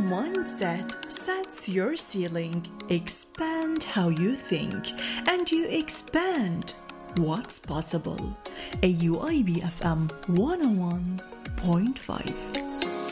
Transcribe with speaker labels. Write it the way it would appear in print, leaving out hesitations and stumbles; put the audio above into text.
Speaker 1: mindset sets your ceiling. Expand how you think, and you expand what's possible. AUIB FM 101.5.